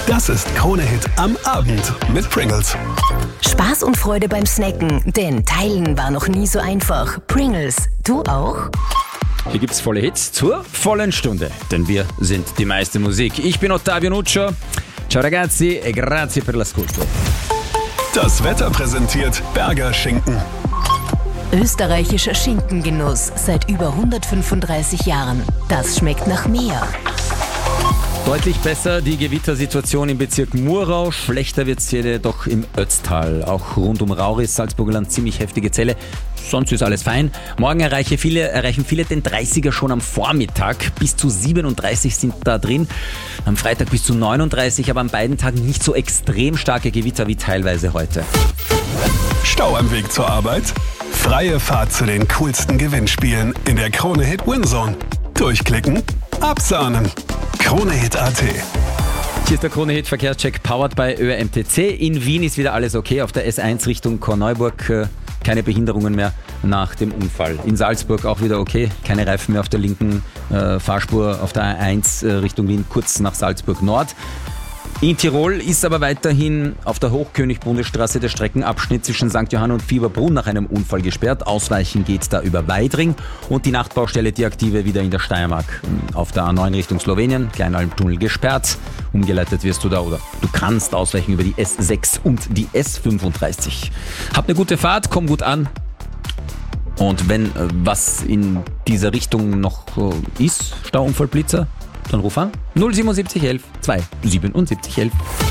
Das ist Krone-Hit am Abend mit Pringles. Spaß und Freude beim Snacken, denn Teilen war noch nie so einfach. Pringles, du auch? Hier gibt's volle Hits zur vollen Stunde, denn wir sind die meiste Musik. Ich bin Ottavio Nuccio. Ciao ragazzi e grazie per l'ascolto. Das Wetter präsentiert Berger Schinken. Österreichischer Schinkengenuss seit über 135 Jahren. Das schmeckt nach mehr. Deutlich besser die Gewittersituation im Bezirk Murau. Schlechter wird's jedoch im Ötztal. Auch rund um Rauris, Salzburgerland ziemlich heftige Zelle. Sonst ist alles fein. Morgen erreichen viele den 30er schon am Vormittag. Bis zu 37 sind da drin. Am Freitag bis zu 39, aber an beiden Tagen nicht so extrem starke Gewitter wie teilweise heute. Stau am Weg zur Arbeit? Freie Fahrt zu den coolsten Gewinnspielen in der Krone-Hit Winzone. Durchklicken, absahnen. Krone-Hit.at. Hier ist der Krone-Hit Verkehrscheck powered by ÖMTC. In Wien ist wieder alles okay. Auf der S1 Richtung Korneuburg keine Behinderungen mehr nach dem Unfall. In Salzburg auch wieder okay. Keine Reifen mehr auf der linken Fahrspur auf der A1 Richtung Wien, kurz nach Salzburg Nord. In Tirol ist aber weiterhin auf der Hochkönig-Bundesstraße der Streckenabschnitt zwischen St. Johann und Fieberbrunn nach einem Unfall gesperrt. Ausweichen geht da über Weidring und die Nachtbaustelle, die aktive, wieder in der Steiermark. Auf der A9 Richtung Slowenien, Kleinalmtunnel gesperrt. Umgeleitet wirst du da oder du kannst ausweichen über die S6 und die S35. Habt eine gute Fahrt, komm gut an. Und wenn was in dieser Richtung noch ist, Stauunfall, Blitzer, dann ruf an 07711 27711.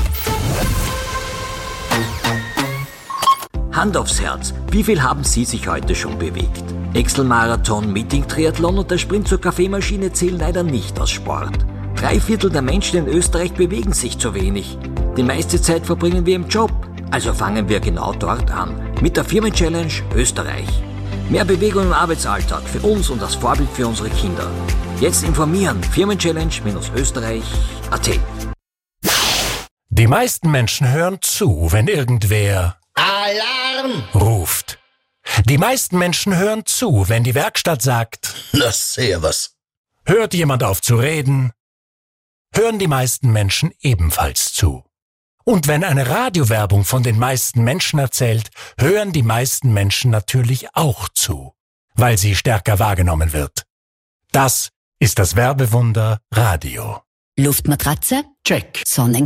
Hand aufs Herz, wie viel haben Sie sich heute schon bewegt? Excel-Marathon, Meeting-Triathlon und der Sprint zur Kaffeemaschine zählen leider nicht als Sport. 3/4 der Menschen in Österreich bewegen sich zu wenig. Die meiste Zeit verbringen wir im Job, also fangen wir genau dort an. Mit der Firmen-Challenge Österreich. Mehr Bewegung im Arbeitsalltag für uns und als Vorbild für unsere Kinder. Jetzt informieren, Firmenchallenge-Österreich.at. Die meisten Menschen hören zu, wenn irgendwer Alarm ruft. Die meisten Menschen hören zu, wenn die Werkstatt sagt, na servus. hört jemand auf zu reden, hören die meisten Menschen ebenfalls zu. Und wenn eine Radiowerbung von den meisten Menschen erzählt, hören die meisten Menschen natürlich auch zu, weil sie stärker wahrgenommen wird. Das ist das Werbewunder Radio. Luftmatratze? Check.